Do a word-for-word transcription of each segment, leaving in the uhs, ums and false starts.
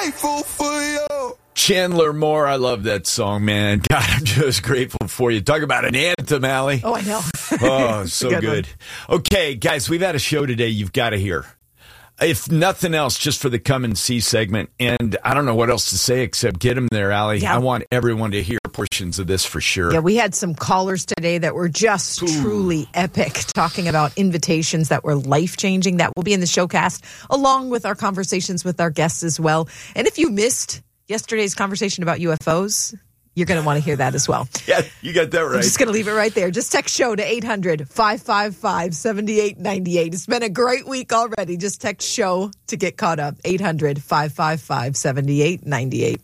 grateful for you. Chandler Moore, I love that song, man. God, I'm just grateful for you. Talk about an anthem, Allie. Oh, I know. Oh, so good. good. Okay, guys, we've had a show today you've got to hear. If nothing else, just for the come and see segment. And I don't know what else to say except get them there, Allie. Yeah. I want everyone to hear portions of this for sure. Yeah, we had some callers today that were just Ooh. truly epic, talking about invitations that were life-changing. That will be in the showcast, along with our conversations with our guests as well. And if you missed yesterday's conversation about U F Os, you're going to want to hear that as well. Yeah, you got that right. I'm just going to leave it right there. Just text show to eight hundred, five five five, seven eight nine eight. It's been a great week already. Just text show to get caught up. eight hundred, five five five, seven eight nine eight.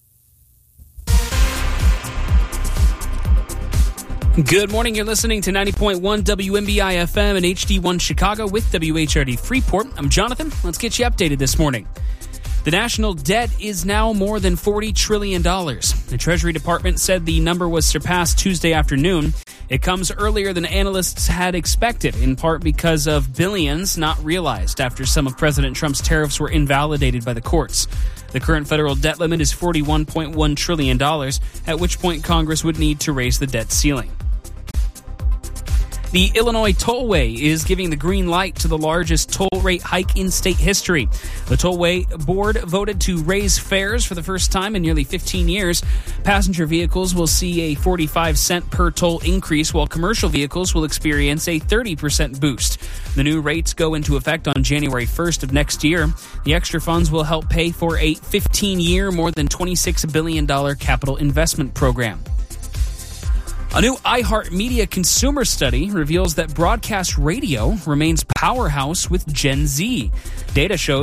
Good morning. You're listening to ninety point one W M B I F M and H D one Chicago with W H R D Freeport. I'm Jonathan. Let's get you updated this morning. The national debt is now more than forty trillion dollars. The Treasury Department said the number was surpassed Tuesday afternoon. It comes earlier than analysts had expected, in part because of billions not realized after some of President Trump's tariffs were invalidated by the courts. The current federal debt limit is forty-one point one trillion dollars, at which point Congress would need to raise the debt ceiling. The Illinois Tollway is giving the green light to the largest toll rate hike in state history. The Tollway Board voted to raise fares for the first time in nearly fifteen years. Passenger vehicles will see a forty-five cent per toll increase, while commercial vehicles will experience a thirty percent boost. The new rates go into effect on January first of next year. The extra funds will help pay for a fifteen-year, more than twenty-six billion dollars capital investment program. A new iHeartMedia consumer study reveals that broadcast radio remains powerhouse with Gen Z. Data shows